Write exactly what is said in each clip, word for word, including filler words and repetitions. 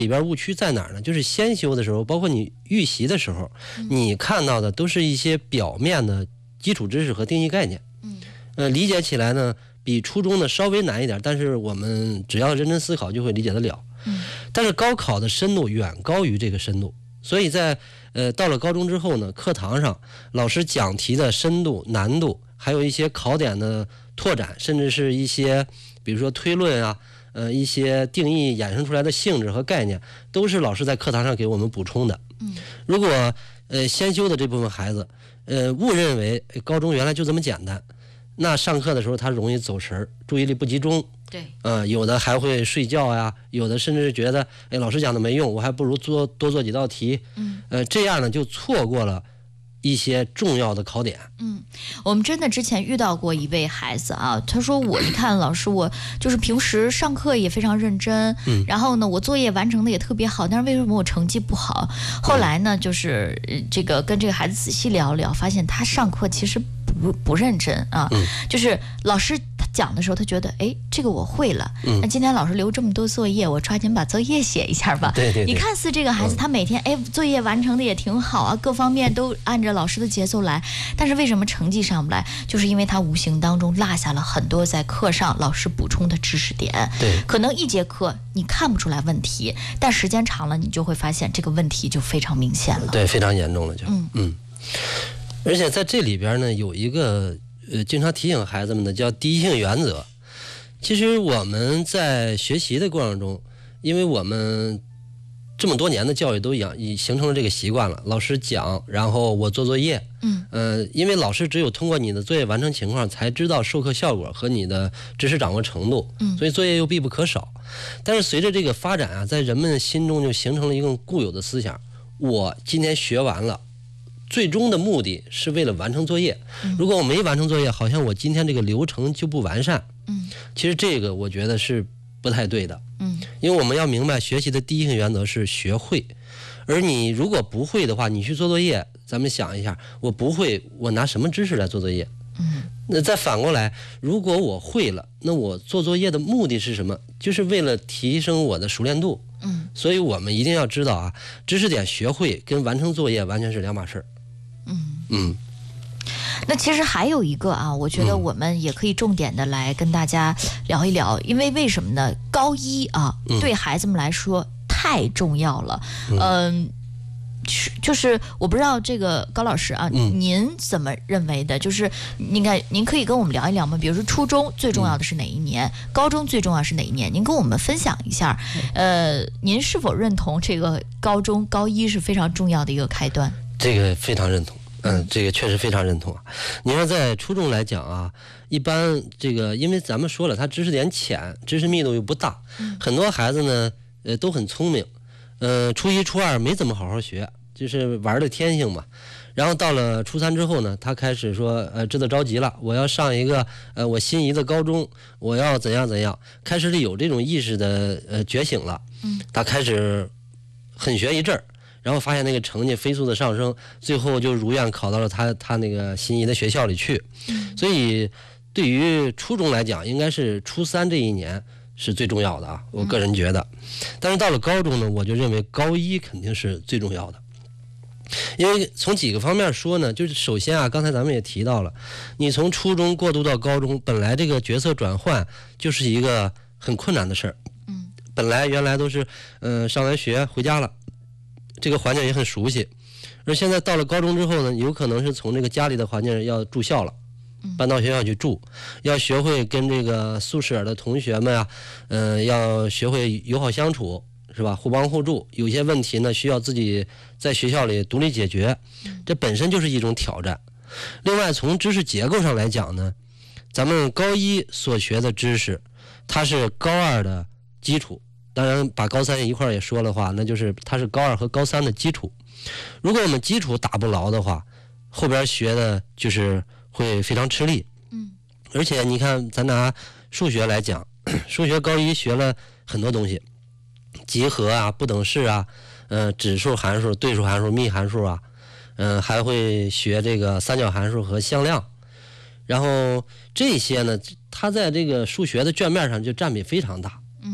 里边误区在哪儿呢？就是先修的时候，包括你预习的时候， 嗯、 你看到的都是一些表面的基础知识和定义概念。 嗯， 呃，理解起来呢比初中的稍微难一点，但是我们只要认真思考就会理解得了。 嗯， 但是高考的深度远高于这个深度，所以在呃到了高中之后呢，课堂上老师讲题的深度、难度，还有一些考点的拓展，甚至是一些比如说推论啊。呃，一些定义衍生出来的性质和概念，都是老师在课堂上给我们补充的。 嗯， 如果呃先修的这部分孩子，呃误认为高中原来就这么简单，那上课的时候他容易走神，注意力不集中。 对， 呃，有的还会睡觉呀，有的甚至觉得，哎，老师讲的没用，我还不如做多做几道题。 嗯， 呃，这样呢就错过了一些重要的考点。 嗯，我们真的之前遇到过一位孩子啊，他说我一看老师，我就是平时上课也非常认真， 嗯， 然后呢我作业完成的也特别好，但是为什么我成绩不好？后来呢就是这个跟这个孩子仔细聊聊，发现他上课其实不不认真啊， 嗯， 就是老师讲的时候他觉得哎这个我会了， 嗯， 那今天老师留这么多作业，我抓紧把作业写一下吧。 对对对， 你看似这个孩子、嗯、他每天哎作业完成的也挺好啊，各方面都按照老师的节奏来，但是为什么成绩上不来？就是因为他无形当中落下了很多在课上老师补充的知识点。 对， 可能一节课你看不出来问题，但时间长了你就会发现这个问题就非常明显了。 对，非常严重了就。 嗯嗯，而且在这里边呢有一个呃经常提醒孩子们的叫第一性原则。其实我们在学习的过程中，因为我们这么多年的教育都养已形成了这个习惯了，老师讲，然后我做作业， 嗯， 呃，因为老师只有通过你的作业完成情况，才知道授课效果和你的知识掌握程度， 嗯， 所以作业又必不可少。但是随着这个发展啊，在人们心中就形成了一个固有的思想：我今天学完了，最终的目的是为了完成作业。如果我没完成作业，好像我今天这个流程就不完善。 嗯， 其实这个我觉得是不太对的。 嗯， 因为我们要明白，学习的第一性原则是学会，而你如果不会的话，你去做作业，咱们想一下，我不会，我拿什么知识来做作业？ 嗯， 那再反过来，如果我会了，那我做作业的目的是什么？就是为了提升我的熟练度。 嗯， 所以我们一定要知道啊，知识点学会跟完成作业完全是两码事儿。 嗯嗯。 那其实还有一个啊，我觉得我们也可以重点的来跟大家聊一聊，因为为什么呢？高一啊，对孩子们来说太重要了。嗯、呃，就是我不知道这个高老师啊， 嗯、 您怎么认为的？就是您看，您可以跟我们聊一聊吗？比如说初中最重要的是哪一年？嗯、高中最重要是哪一年？您跟我们分享一下。呃，您是否认同这个高中高一是非常重要的一个开端？ 这个非常认同。嗯，这个确实非常认同啊。你说在初中来讲啊，一般这个，因为咱们说了，他知识点浅，知识密度又不大，很多孩子呢，呃，都很聪明，呃，初一初二没怎么好好学，就是玩的天性嘛。然后到了初三之后呢，他开始说，呃，知道着急了，我要上一个呃我心仪的高中，我要怎样怎样，开始有这种意识的呃觉醒了。 嗯， 他开始狠学一阵儿。然后发现那个成绩飞速的上升，最后就如愿考到了他他那个心仪的学校里去。 嗯， 所以对于初中来讲，应该是初三这一年是最重要的啊，我个人觉得。但是到了高中呢，我就认为高一肯定是最重要的。因为从几个方面说呢，就是首先啊，刚才咱们也提到了，你从初中过渡到高中，本来这个角色转换就是一个很困难的事儿。 嗯， 本来原来都是嗯、呃、上完学回家了。这个环境也很熟悉，而现在到了高中之后呢，有可能是从这个家里的环境要住校了，搬到学校去住，要学会跟这个宿舍的同学们啊，嗯、呃，要学会友好相处，是吧？互帮互助，有些问题呢需要自己在学校里独立解决，这本身就是一种挑战。另外，从知识结构上来讲呢，咱们高一所学的知识，它是高二的基础。当然把高三一块儿也说的话，那就是它是高二和高三的基础。如果我们基础打不牢的话，后边学的就是会非常吃力。 嗯， 而且你看咱拿数学来讲，数学高一学了很多东西，集合啊、不等式啊、呃指数函数、对数函数、幂函数啊，嗯、呃、还会学这个三角函数和向量。然后这些呢，它在这个数学的卷面上就占比非常大。 嗯，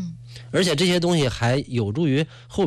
而且这些东西还有助于后